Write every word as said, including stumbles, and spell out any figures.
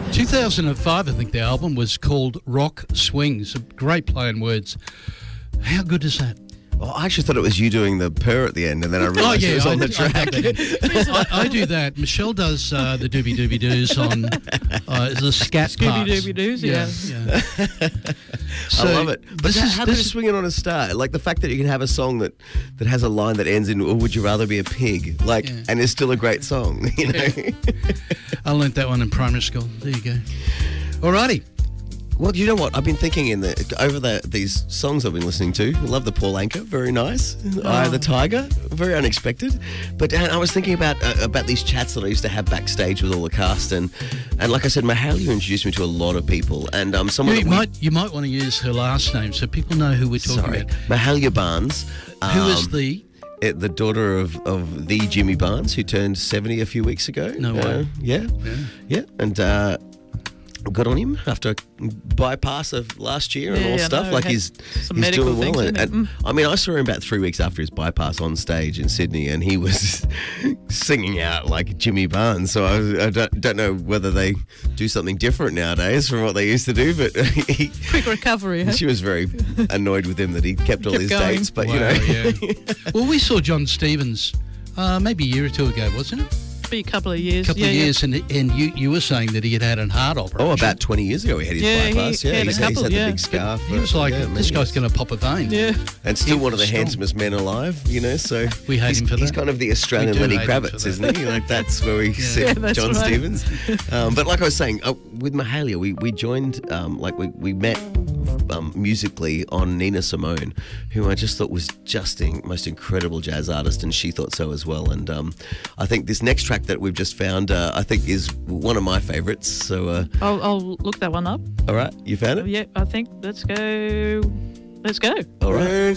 two thousand five, I think the album was called Rock Swings. A great play on words. How good is that? Well, I actually thought it was you doing the purr at the end, and then I realised oh, yeah, it was I, on the I, track. I, I do that. Michelle does uh, the doobie doobie doos on uh, the scat Scooby parts. Dooby Doos, yeah. yeah. So I love it. But this how, is, how this could you swing it on a star? Like the fact that you can have a song that, that has a line that ends in "Or would you rather be a pig?" Like, Yeah. and is still a great song. You know. Yeah. I learnt that one in primary school. There you go. Alrighty. Well, you know what? I've been thinking in the over the these songs I've been listening to. I love the Paul Anka, very nice. Oh. Eye of the Tiger, very unexpected. But uh, I was thinking about uh, about these chats that I used to have backstage with all the cast, and and like I said, Mahalia introduced me to a lot of people, and um, someone You that we- might you might want to use her last name so people know who we're talking sorry, about. Mahalia Barnes, Who is um, the? uh, the daughter of, of the Jimmy Barnes, who turned seventy a few weeks ago. No Uh, way. yeah, Yeah. yeah, and. Uh, Got on him after a bypass of last year and Yeah, all I stuff. know. Like Had he's some he's medical doing well. things, And, didn't and, he? I mean, I saw him about three weeks after his bypass on stage in Sydney, and he was singing out like Jimmy Barnes. So I, was, I don't, don't know whether they do something different nowadays from what they used to do. But he, Quick recovery, huh? she was very annoyed with him that he kept all Kept his going. dates. But Wow, you know, yeah. Well, we saw John Stevens uh, maybe a year or two ago, wasn't it? Be a couple of years. A couple yeah, of yeah. years, and and you, you were saying that he had had a heart operation. oh, about twenty years ago he had his Yeah, he- bypass. he yeah, had a he's, he's couple, had yeah. the big scarf. He was for- like, yeah, this many guy's years. going to pop a vein. Yeah. And still He one of the was strong. handsomest men alive, you know, so We hate he's, him for he's that. kind of the Australian We do Lenny hate him for Kravitz, that. isn't he? Like that's where we Yeah. sit Yeah, that's John right. Stevens. Um, but like I was saying, uh, with Mahalia, we, we joined, um, like we, we met um, musically on Nina Simone, who I just thought was just the most incredible jazz artist, and she thought so as well. And um, I think this next track that we've just found, uh, I think is one of my favourites. So, uh, I'll, I'll look that one up. all right, you found it? Yeah, I think let's go. Let's go. All right.